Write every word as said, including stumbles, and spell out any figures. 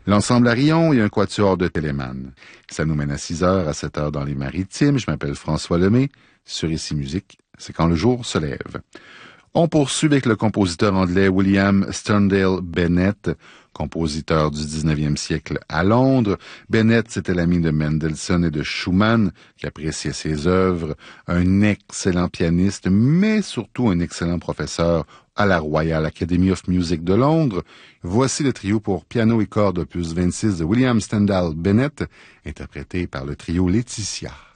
L'ensemble Arion et un quatuor de Téléman. Ça nous mène à six heures, à sept heures dans les Maritimes. Je m'appelle François Lemay. Sur Ici Musique, c'est quand le jour se lève. On poursuit avec le compositeur anglais William Sterndale Bennett, compositeur du dix-neuvième siècle à Londres. Bennett, c'était l'ami de Mendelssohn et de Schumann, qui appréciait ses œuvres, un excellent pianiste, mais surtout un excellent professeur à la Royal Academy of Music de Londres. Voici le trio pour piano et cordes opus vingt-six de William Sterndale Bennett, interprété par le trio Laetitia.